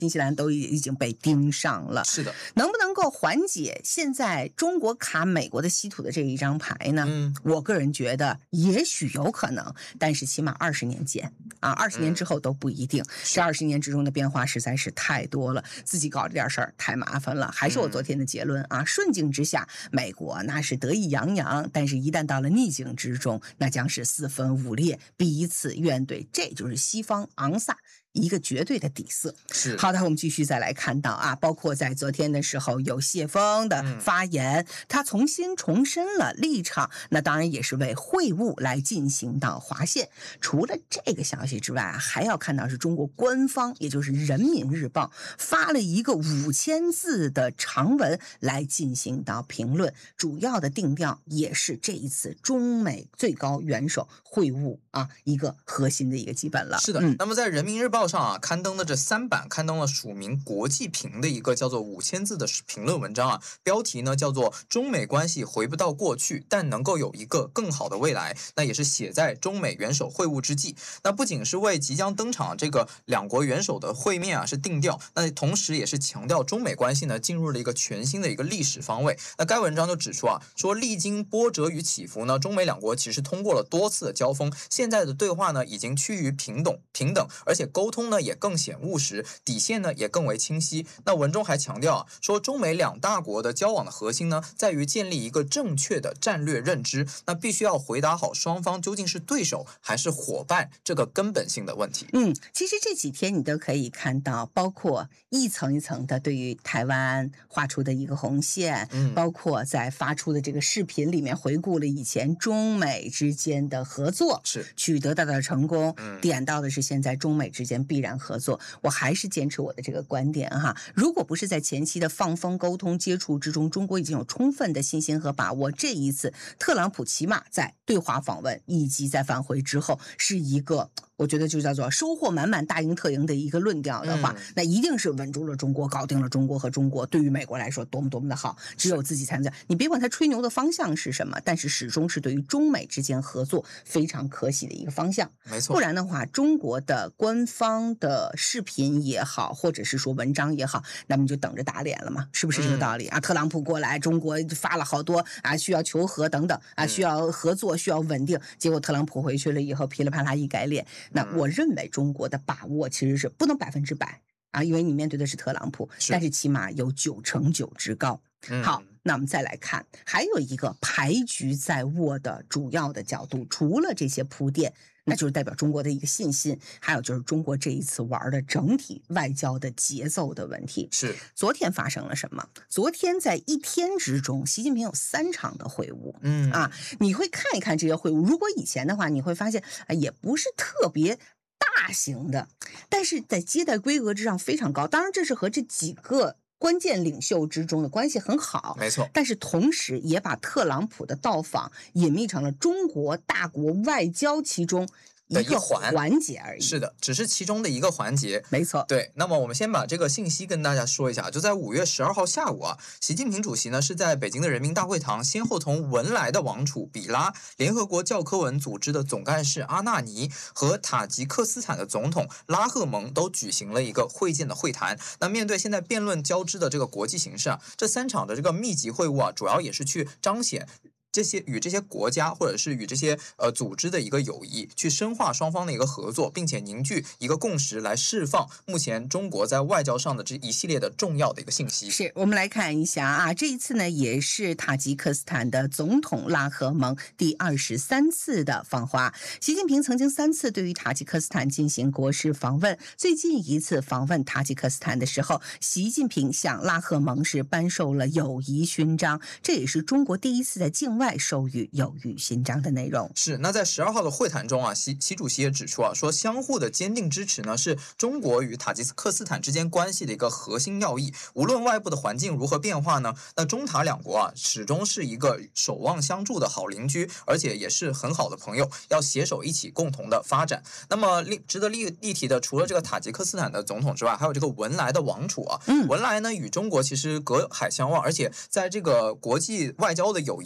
新西兰都已经被盯上了。 是的， 能不能够缓解现在中国卡美国的稀土的这一张牌呢？我个人觉得也许有可能，但是起码20年间啊，20年之后都不一定。这20年之中的变化实在是太多了，自己搞这点事儿太麻烦了。还是我昨天的结论啊，顺境之下，美国那是得意洋洋，但是一旦到了逆境之中，那将是4分5裂，彼此怨怼。这就是西方昂萨一个绝对的底色。 是好的，我们继续再来看到啊，包括在昨天的时候有谢峰的发言，他重新重申了立场，那当然也是为会晤来进行到划线。除了这个消息之外，还要看到是中国官方，也就是人民日报发了一个5000字的长文来进行到评论，主要的定调也是这一次中美最高元首会晤啊一个核心的一个基本了。 是的，那么在人民日报上啊，刊登的这3版刊登了署名国际评的一个叫做5000字的评论文章啊，标题呢叫做中美关系回不到过去，但能够有一个更好的未来。那也是写在中美元首会晤之际，那不仅是为即将登场这个两国元首的会面啊是定调，那同时也是强调中美关系呢进入了一个全新的一个历史方位。那该文章就指出啊，说历经波折与起伏呢，中美两国其实通过了多次的交锋，现在的对话呢已经趋于平等，而且沟通呢也更显务实，底线呢也更为清晰。那文中还强调啊，说中美两大国的交往的核心呢，在于建立一个正确的战略认知，那必须要回答好双方究竟是对手还是伙伴这个根本性的问题。 其实这几天你都可以看到，包括一层一层的对于台湾画出的一个红线，包括在发出的这个视频里面回顾了以前中美之间的合作是取得到的成功，点到的是现在中美之间必然合作。我还是坚持我的这个观点哈，如果不是在前期的放风沟通接触之中，中国已经有充分的信心和把握，这一次特朗普起码在对华访问以及在返回之后是一个我觉得就叫做收获满满大赢特赢的一个论调的话，那一定是稳住了中国，搞定了中国，和中国对于美国来说多么多么的好，只有自己才能。你别管他吹牛的方向是什么，但是始终是对于中美之间合作非常可喜的一个方向。 没错， 不然的话，中国的官方的视频也好，或者是说文章也好，那么就等着打脸了嘛，是不是这个道理啊？特朗普过来，中国发了好多啊，需要求和等等啊，需要合作，需要稳定，结果特朗普回去了以后，噼里啪啦一改脸。那我认为中国的把握其实是不能100%啊，因为你面对的是特朗普，但是起码有99%之高。好，那我们再来看，还有一个牌局在握的主要的角度，除了这些铺垫，那就是代表中国的一个信心，还有就是中国这一次玩的整体外交的节奏的问题。 是昨天发生了什么？昨天在一天之中，习近平有3场的会晤。你会看一看这些会晤，如果以前的话，你会发现也不是特别大型的，但是在接待规格之上非常高。当然，这是和这几个关键领袖之中的关系很好， 没错， 但是同时也把特朗普的到访隐秘成了中国大国外交其中一个环节而已。 是的，只是其中的一个环节。 没错。 对，那么我们先把这个信息跟大家说一下。就在5月12号下午啊，习近平主席呢是在北京的人民大会堂，先后同文莱的王储比拉、联合国教科文组织的总干事阿纳尼和塔吉克斯坦的总统拉赫蒙都举行了一个会见的会谈。那面对现在辩论交织的这个国际形势啊，这3场的这个密集会晤啊，主要也是去彰显与这些国家或者是与这些组织的一个友谊，去深化双方的一个合作，并且凝聚一个共识，来释放目前中国在外交上的这一系列的重要的一个信息。 是，我们来看一下啊，这一次呢也是塔吉克斯坦的总统拉赫蒙第23次的访华。习近平曾经3次对于塔吉克斯坦进行国事访问，最近一次访问塔吉克斯坦的时候，习近平向拉赫蒙是颁授了友谊勋章，这也是中国第一次在境外授予友谊勋章的内容。 是，那在12号的会谈中啊，习主席也指出啊，说相互的坚定支持呢，是中国与塔吉克斯坦之间关系的一个核心要义。无论外部的环境如何变化呢，那中塔两国啊，始终是一个守望相助的好邻居，而且也是很好的朋友，要携手一起共同的发展。那么值得例提的，除了这个塔吉克斯坦的总统之外，还有这个文莱的王储啊。文莱呢与中国其实隔海相望，而且在这个国际外交的友谊上呢，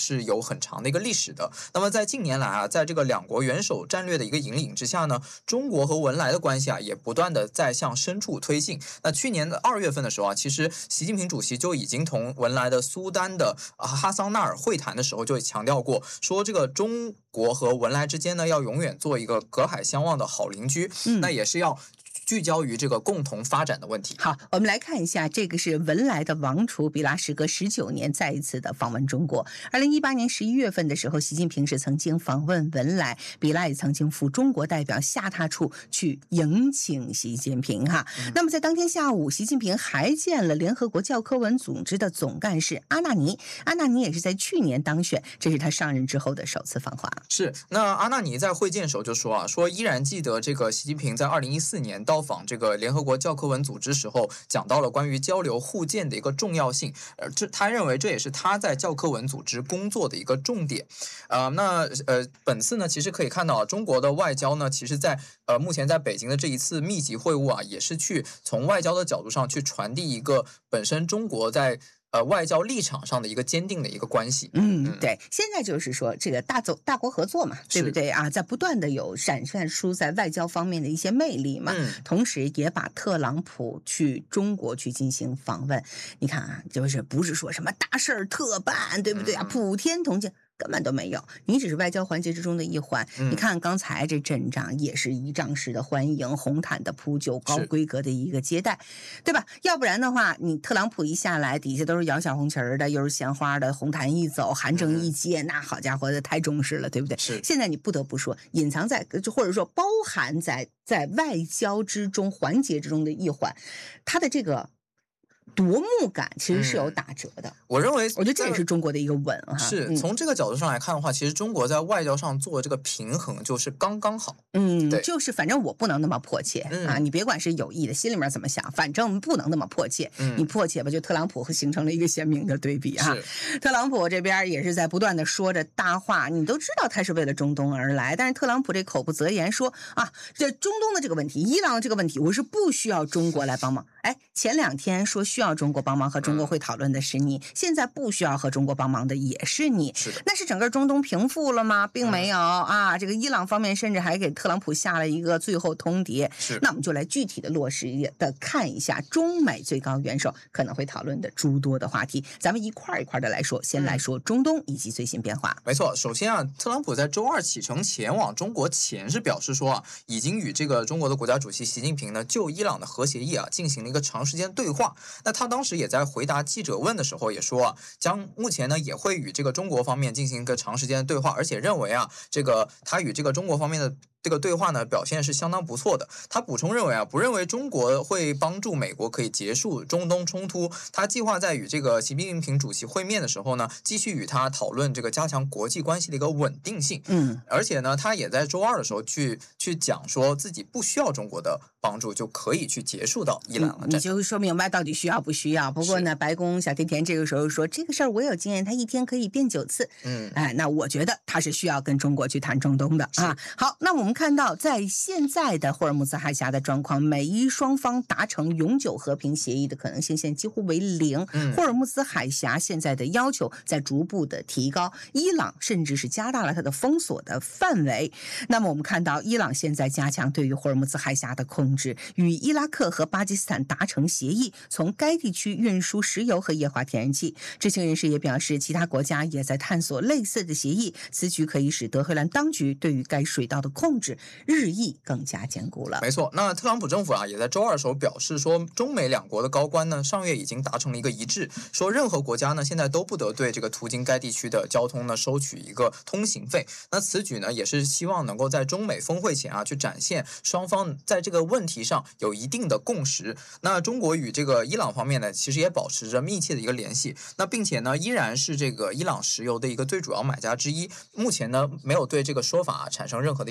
是有很长的一个历史的。那么在近年来啊，在这个两国元首战略的一个引领之下呢，中国和文莱的关系啊也不断的在向深处推进。那去年的2月份的时候啊，其实习近平主席就已经同文莱的苏丹的哈桑纳尔会谈的时候就强调过，说这个中国和文莱之间呢要永远做一个隔海相望的好邻居，那也是要聚焦于这个共同发展的问题。 好，我们来看一下，这个是文莱的王储比拉时隔19年再一次的访问中国。2018年11月份的时候，习近平是曾经访问文莱，比拉也曾经赴中国代表下榻处去迎请习近平哈。那么在当天下午，习近平还见了联合国教科文组织的总干事阿纳尼，阿纳尼也是在去年当选，这是他上任之后的首次访华。 是，那阿纳尼在会见时候就说啊，说依然记得这个习近平在2014年到访这个联合国教科文组织时候，讲到了关于交流互鉴的一个重要性，他认为这也是他在教科文组织工作的一个重点。本次呢，其实可以看到中国的外交呢，其实在目前在北京的这一次密集会晤啊，也是去从外交的角度上去传递一个本身中国在外交立场上的一个坚定的一个关系。 对，现在就是说这个大国合作嘛，对不对啊？在不断的有展现出在外交方面的一些魅力嘛，同时也把特朗普去中国去进行访问。你看啊，就是不是说什么大事儿特办，对不对啊？普天同庆。根本都没有，你只是外交环节之中的一环。你看刚才这阵仗也是仪仗式的欢迎，红毯的铺就，高规格的一个接待，对吧？要不然的话，你特朗普一下来，底下都是摇小红旗的，又是鲜花的，红毯一走，韩正一接，那好家伙的，太重视了，对不对？ 是。 现在你不得不说，隐藏在或者说包含在外交之中环节之中的一环，它的这个夺目感其实是有打折的。 我觉得这也是中国的一个稳哈。 是从这个角度上来看的话，其实中国在外交上做这个平衡就是刚刚好。 就是反正我不能那么迫切啊，你别管是有意的，心里面怎么想，反正不能那么迫切。你迫切吧，就特朗普形成了一个鲜明的对比啊。特朗普这边也是在不断的说着大话，你都知道他是为了中东而来，但是特朗普这口不择言说啊，这中东的这个问题，伊朗这个问题，我是不需要中国来帮忙。哎，前2天说需要中国帮忙和中国会讨论的是你，现在不需要和中国帮忙的也是你。那是整个中东平复了吗？并没有啊。这个伊朗方面甚至还给特朗普下了一个最后通牒。那我们就来具体的落实的看一下中美最高元首可能会讨论的诸多的话题，咱们一块一块的来说。先来说中东以及最新变化。 没错，首先啊，特朗普在周2启程前往中国前是表示说啊，已经与这个中国的国家主席习近平呢就伊朗的核协议啊进行了一个长时间对话。那他当时也在回答记者问的时候也说啊，目前呢也会与这个中国方面进行一个长时间的对话，而且认为啊，这个他与这个中国方面的这个对话呢表现是相当不错的。他补充认为啊，不认为中国会帮助美国可以结束中东冲突。他计划在与这个习近平主席会面的时候呢，继续与他讨论这个加强国际关系的一个稳定性。而且呢，他也在周2的时候去讲说自己不需要中国的帮助就可以去结束到伊朗的战争。 你就说明白到底需要不需要。不过呢，白宫小甜甜这个时候说这个事儿我有经验，他一天可以变9次。那我觉得他是需要跟中国去谈中东的啊。好，那我们看到在现在的霍尔木兹海峡的状况，美伊双方达成永久和平协议的可能性现在几乎为0。霍尔木兹海峡现在的要求在逐步的提高，伊朗甚至是加大了它的封锁的范围。那么我们看到伊朗现在加强对于霍尔木兹海峡的控制，与伊拉克和巴基斯坦达成协议，从该地区运输石油和液化天然气。知情人士也表示，其他国家也在探索类似的协议，此举可以使德黑兰当局对于该水道的控制日益更加坚固了。 没错，那特朗普政府啊也在周2的时候表示说，中美两国的高官呢上月已经达成了一个一致，说任何国家呢现在都不得对这个途经该地区的交通呢收取一个通行费。那此举呢也是希望能够在中美峰会前啊去展现双方在这个问题上有一定的共识。那中国与这个伊朗方面呢其实也保持着密切的一个联系，那并且呢依然是这个伊朗石油的一个最主要买家之一。目前呢没有对这个说法产生任何的异议。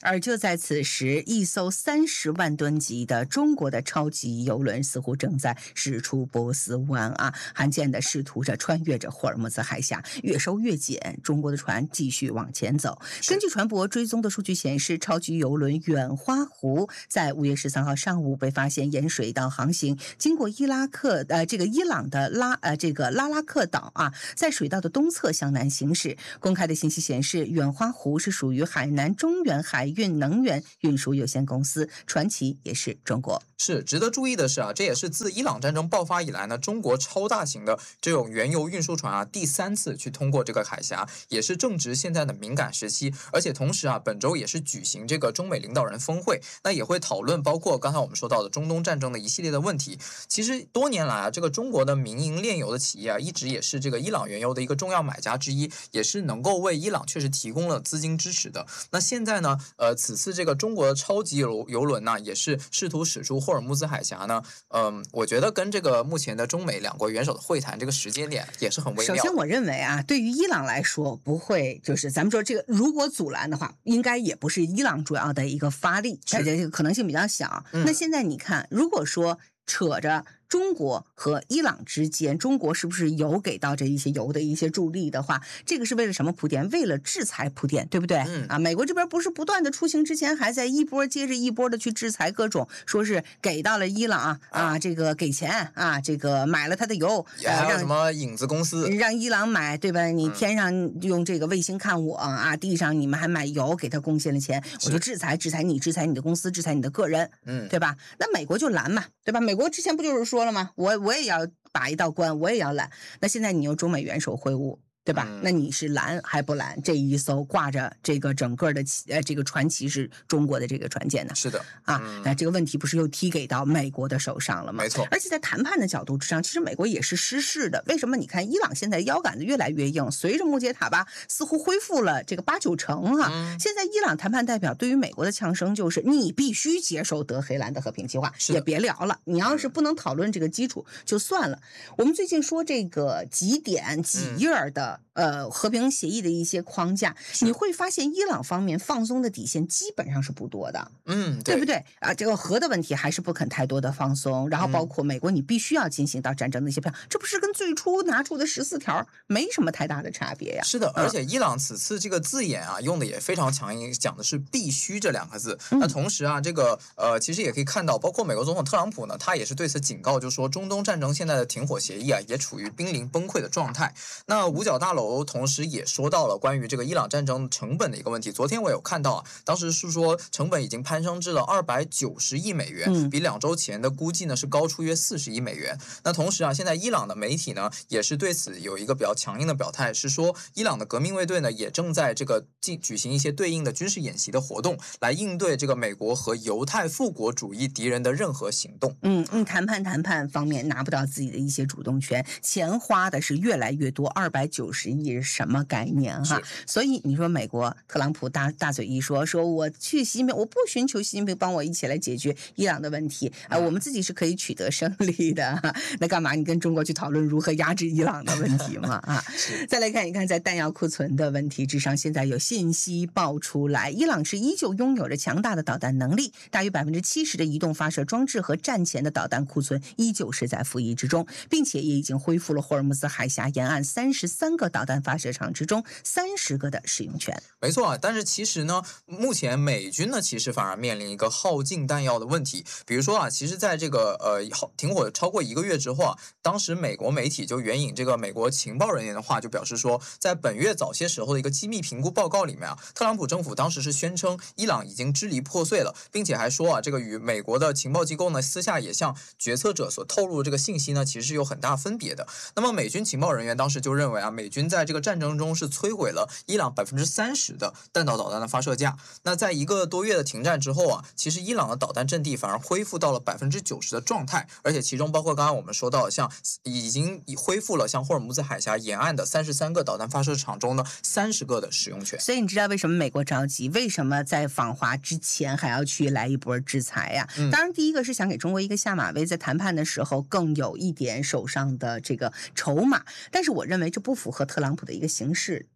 而就在此时，一艘30万吨级的中国的超级邮轮似乎正在驶出波斯湾啊，罕见的试图着穿越着霍尔木兹海峡，越收越紧，中国的船继续往前走。根据船舶追踪的数据显示，超级邮轮远花湖在5月13号上午被发现沿水道航行，经过伊朗的拉拉克岛啊，在水道的东侧向南行驶。公开的信息显示，远花湖是属于海南中远海运能源运输有限公司，船企也是中国。 是值得注意的是啊，这也是自伊朗战争爆发以来呢，中国超大型的这种原油运输船啊，第3次去通过这个海峡，也是正值现在的敏感时期。而且同时啊，本周也是举行这个中美领导人峰会，那也会讨论包括刚才我们说到的中东战争的一系列的问题。其实多年来啊，这个中国的民营炼油的企业啊，一直也是这个伊朗原油的一个重要买家之一，也是能够为伊朗确实提供了资金支持的。那现在呢，此次这个中国的超级邮轮呢，也是试图驶出霍尔木兹海峡呢，我觉得跟这个目前的中美两国元首的会谈这个时间点也是很微妙的。 首先，我认为啊，对于伊朗来说，不会就是咱们说这个，如果阻拦的话，应该也不是伊朗主要的一个发力，这个可能性比较小。那现在你看，如果说扯着中国和伊朗之间，中国是不是有给到这一些油的一些助力的话，这个是为了什么铺垫？为了制裁铺垫，对不对？美国这边不是不断的出行之前还在一波接着一波的去制裁各种，说是给到了伊朗啊，这个给钱啊，这个买了他的油， 还有什么影子公司让伊朗买，对吧？你天上用这个卫星看我啊，地上你们还买油给他贡献了钱，我就制裁你，制裁你的公司，制裁你的个人，对吧？那美国就拦嘛，对吧？美国之前不就是说了吗？我也要把一道关，我也要拦。那现在你又中美元首会晤，对吧？那你是拦还不拦？这一艘挂着这个整个的这个船旗是中国的这个船舰呢？ 是的啊，那这个问题不是又踢给到美国的手上了吗？ 没错。 而且在谈判的角度之上，其实美国也是失势的。为什么？你看伊朗现在腰杆子越来越硬，随着穆杰塔巴似乎恢复了这个8、9成哈。现在伊朗谈判代表对于美国的呛声就是：你必须接受德黑兰的和平计划，也别聊了。你要是不能讨论这个基础，就算了。我们最近说这个几点几页的和平协议的一些框架，你会发现伊朗方面放松的底线基本上是不多的，对不对啊？这个核的问题还是不肯太多的放松，然后包括美国你必须要进行到战争的一些票，这不是跟最初拿出的14条没什么太大的差别呀？ 是的，而且伊朗此次这个字眼啊用的也非常强硬，讲的是必须这2个字。那同时啊，这个其实也可以看到，包括美国总统特朗普呢，他也是对此警告，就说中东战争现在的停火协议啊也处于濒临崩溃的状态。那五角大楼同时也说到了关于这个伊朗战争成本的一个问题。昨天我有看到啊，当时是说成本已经攀升至了290亿美元，比2周前的估计呢是高出约40亿美元。那同时啊，现在伊朗的媒体呢也是对此有一个比较强硬的表态，是说伊朗的革命卫队呢也正在这个举行一些对应的军事演习的活动，来应对这个美国和犹太复国主义敌人的任何行动。 谈判方面拿不到自己的一些主动权，钱花的是越来越多，290亿是什么概念哈？所以你说美国特朗普大嘴一说我去习近平，我不寻求习近平帮我一起来解决伊朗的问题我们自己是可以取得胜利的，那干嘛你跟中国去讨论如何压制伊朗的问题嘛再来看一看在弹药库存的问题之上，现在有信息爆出来，伊朗是依旧拥有着强大的导弹能力，大约70%的移动发射装置和战前的导弹库存依旧是在服役之中，并且也已经恢复了霍尔木兹海峡沿岸33个导弹发射场之中30个的使用权。 没错啊，但是其实呢，目前美军呢其实反而面临一个耗尽弹药的问题。比如说啊，其实在这个停火超过1个月之后啊，当时美国媒体就援引这个美国情报人员的话，就表示说，在本月早些时候的一个机密评估报告里面啊，特朗普政府当时是宣称伊朗已经支离破碎了，并且还说啊，这个与美国的情报机构呢私下也向决策者所透露的这个信息呢，其实是有很大分别的。那么美军情报人员当时就认为啊，美军在这个战争中是摧毁了伊朗30%的弹道导弹的发射架。那在1个多月的停战之后啊，其实伊朗的导弹阵地反而恢复到了90%的状态，而且其中包括刚刚我们说到像已经恢复了像霍尔木兹海峡沿岸的33个导弹发射场中呢30个的使用权。 所以你知道为什么美国着急，为什么在访华之前还要去来一波制裁呀？当然第一个是想给中国一个下马威，在谈判的时候更有一点手上的这个筹码，但是我认为这不符合特朗普的一个行事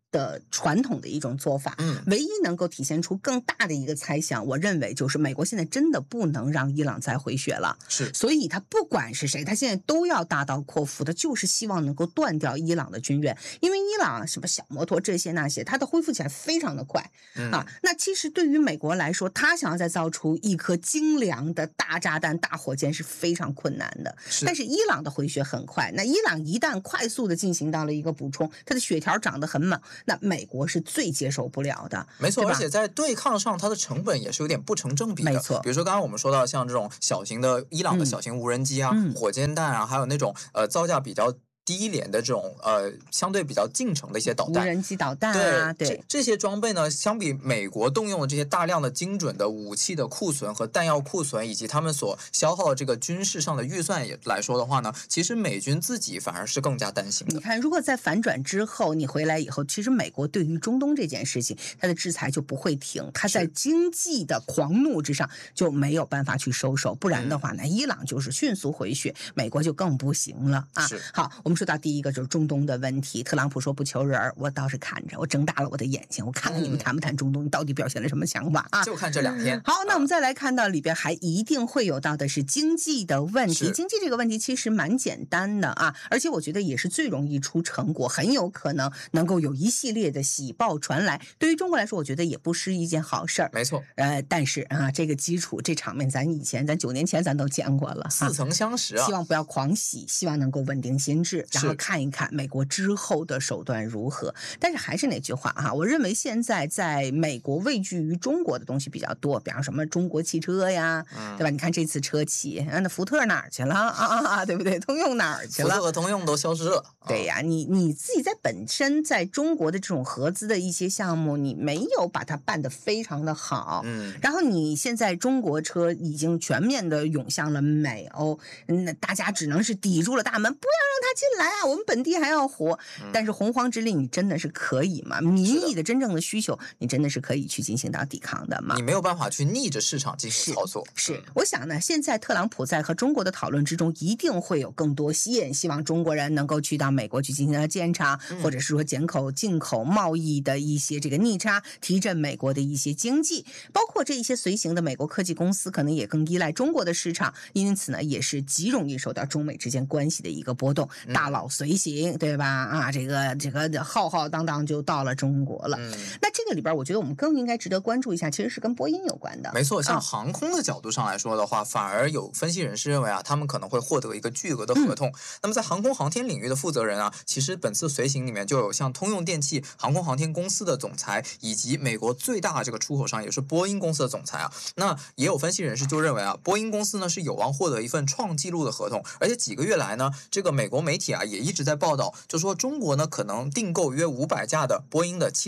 的传统的一种做法，唯一能够体现出更大的一个猜想，我认为就是美国现在真的不能让伊朗再回血了， 是， 所以他不管是谁，他现在都要大刀阔斧的，就是希望能够断掉伊朗的军援，因为伊朗什么小摩托这些那些，它的恢复起来非常的快啊。那其实对于美国来说，他想要再造出一颗精良的大炸弹、大火箭是非常困难的，但是伊朗的回血很快，那伊朗一旦快速的进行到了一个补充，它的血条长得很猛，那美国是最接受不了的， 没错，而且在对抗上，它的成本也是有点不成正比的。 没错， 比如说刚刚我们说到像这种小型的伊朗的小型无人机啊、火箭弹啊，还有那种造价比较低廉的这种相对比较近程的一些导弹， 无人机导弹啊，对这些装备呢，相比美国动用的这些大量的精准的武器的库存和弹药库存，以及他们所消耗的这个军事上的预算也来说的话呢，其实美军自己反而是更加担心的。 你看，如果在反转之后你回来以后，其实美国对于中东这件事情，它的制裁就不会停，它在经济的狂怒之上就没有办法去收手，不然的话呢，伊朗就是迅速回血，美国就更不行了啊。好，我们说到第一个就是中东的问题，特朗普说不求人，我倒是看着，我睁大了我的眼睛，我看看你们谈不谈中东，你到底表现了什么想法啊？ 就看这2天。 好，那我们再来看到里边还一定会有到的是经济的问题，经济这个问题其实蛮简单的啊，而且我觉得也是最容易出成果，很有可能能够有一系列的喜报传来。对于中国来说，我觉得也不是一件好事儿。 没错， 但是啊，这个基础这场面咱9年前咱都见过了， 似曾相识啊。 希望不要狂喜，希望能够稳定心智，然后看一看美国之后的手段如何。但是还是那句话哈，我认为现在在美国畏惧于中国的东西比较多，比方什么中国汽车呀，对吧？你看这次车企，那福特哪儿去了啊？对不对？通用哪儿去了？ 福特和通用都消失了。 对呀，你自己在本身在中国的这种合资的一些项目，你没有把它办得非常的好，然后你现在中国车已经全面的涌向了美欧，那大家只能是抵住了大门，不要让他进来啊，我们本地还要活。但是洪荒之力，你真的是可以吗？民意的真正的需求，你真的是可以去进行到抵抗的吗？ 你没有办法去逆着市场进行操作。 是，我想呢，现在特朗普在和中国的讨论之中，一定会有更多吸引，希望中国人能够去到美国去进行建厂，或者是说进口贸易的一些这个逆差，提振美国的一些经济，包括这一些随行的美国科技公司可能也更依赖中国的市场，因此呢，也是极容易受到中美之间关系的一个波动。大佬随行，对吧？啊，这个浩浩荡荡就到了中国了。那这个里边，我觉得我们更应该值得关注一下，其实是跟波音有关的。 没错，像航空的角度上来说的话，反而有分析人士认为啊，他们可能会获得一个巨额的合同。那么在航空航天领域的负责人啊，其实本次随行里面就有像通用电气航空航天公司的总裁，以及美国最大的这个出口商也是波音公司的总裁啊。那也有分析人士就认为啊，波音公司呢是有望获得一份创纪录的合同，而且几个月来呢，这个美国媒体啊也一直在报道，就说中国呢可能订购约500架的波音的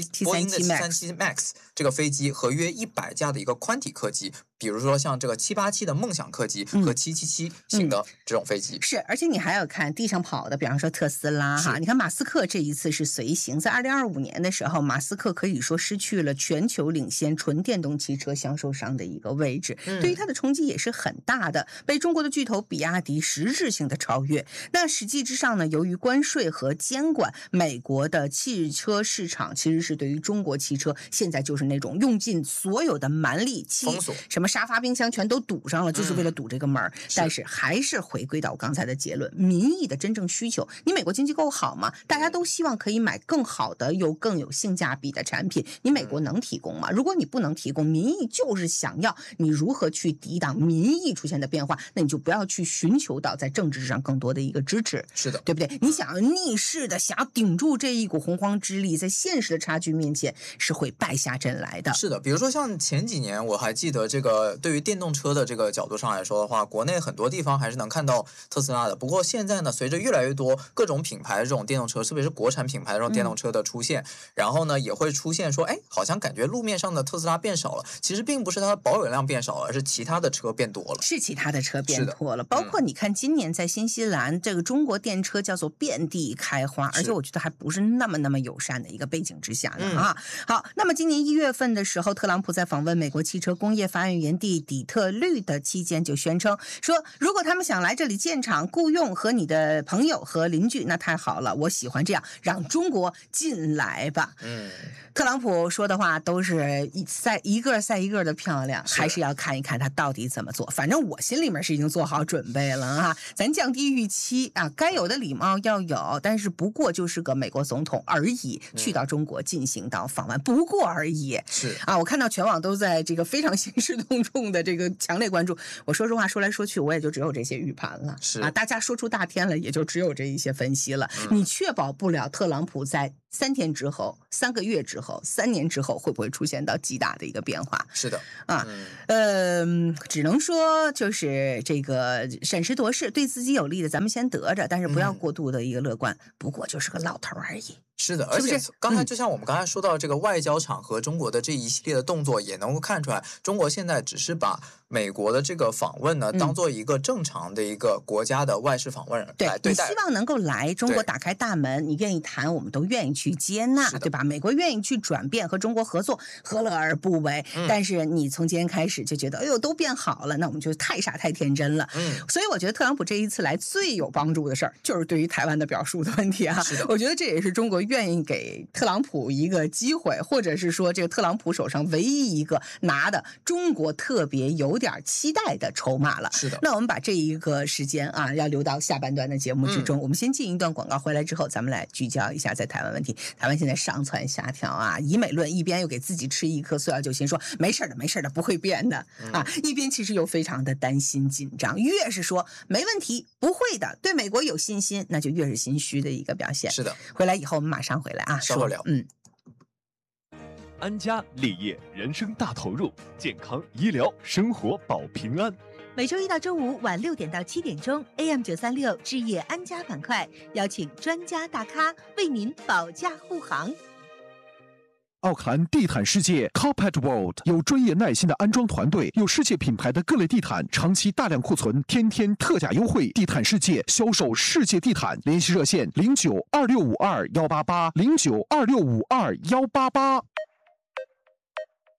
737 MAX 这个飞机和约100架的一个宽体客机。比如说像这个787的梦想客机和777型的这种飞机， 是，而且你还要看地上跑的，比方说特斯拉哈，你看马斯克这一次是随行，在2025年的时候，马斯克可以说失去了全球领先纯电动汽车销售商的一个位置，对于他的冲击也是很大的，被中国的巨头比亚迪实质性的超越。那实际之上呢，由于关税和监管，美国的汽车市场其实是对于中国汽车现在就是那种用尽所有的蛮力封锁， 什么沙发冰箱全都堵上了，就是为了堵这个门。但是还是回归到我刚才的结论，民意的真正需求，你美国经济够好吗？大家都希望可以买更好的又更有性价比的产品，你美国能提供吗？如果你不能提供，民意就是想要，你如何去抵挡民意出现的变化？那你就不要去寻求到在政治上更多的一个支持， 是的， 对不对？你想要逆势的想要顶住这一股洪荒之力，在现实的差距面前是会败下阵来的。 是的，比如说像前几年我还记得这个对于电动车的这个角度上来说的话，国内很多地方还是能看到特斯拉的。不过现在呢，随着越来越多各种品牌的这种电动车，特别是国产品牌的这种电动车的出现，然后呢也会出现说，哎，好像感觉路面上的特斯拉变少了。其实并不是它的保有量变少了，而是其他的车变多了。 是其他的车变多了，包括你看今年在新西兰，这个中国电车叫做遍地开花，而且我觉得还不是那么友善的一个背景之下呢啊。好，那么今年1月份的时候，特朗普在访问美国汽车工业发言连地底特律的期间就宣称说，如果他们想来这里建厂雇佣和你的朋友和邻居，那太好了，我喜欢这样，让中国进来吧。特朗普说的话都是一个赛一个的漂亮，还是要看一看他到底怎么做。反正我心里面是已经做好准备了啊，咱降低预期啊，该有的礼貌要有，但是不过就是个美国总统而已，去到中国进行到访问，不过而已。 是啊，我看到全网都在这个非常兴师动众的这个强烈关注。我说实话，说来说去，我也就只有这些预判了。 是啊，大家说出大天了，也就只有这一些分析了。你确保不了特朗普在3天之后、3个月之后、3年之后会不会出现到极大的一个变化？ 是的啊，只能说就是这个审时度势，对自己有利的咱们先得着，但是不要过度的一个乐观。不过就是个老头而已。 是的，而且刚才就像我们刚才说到这个外交场和中国的这一系列的动作，也能够看出来，中国现在只是把美国的这个访问呢，当做一个正常的一个国家的外事访问来对待。 你希望能够来中国打开大门，你愿意谈，我们都愿意去接纳，对吧？美国愿意去转变和中国合作，何乐而不为？但是你从今天开始就觉得，哎呦，都变好了，那我们就太傻太天真了。所以我觉得特朗普这一次来最有帮助的事儿，就是对于台湾的表述的问题啊。 是的， 我觉得这也是中国愿意给特朗普一个机会，或者是说这个特朗普手上唯一一个拿的中国特别有点期待的筹码了。 是的， 那我们把这一个时间啊，要留到下半段的节目之中。我们先进一段广告，回来之后咱们来聚焦一下在台湾问题。台湾现在上蹿下跳啊，以美论一边又给自己吃一颗塑料救心，说没事的没事的不会变的啊，一边其实又非常的担心紧张。越是说没问题不会的，对美国有信心，那就越是心虚的一个表现。 是的， 回来以后我们马上回来啊， 稍后聊。 安家立业，人生大投入，健康医疗生活保平安。 每周一到周五晚6点到7点钟 ，AM936置业安家板块，邀请专家大咖为您保驾护航。 奥克兰地毯世界 Carpet World 有专业耐心的安装团队，有世界品牌的各类地毯，长期大量库存，天天特价优惠。地毯世界销售世界地毯，联系热线092652188092652188。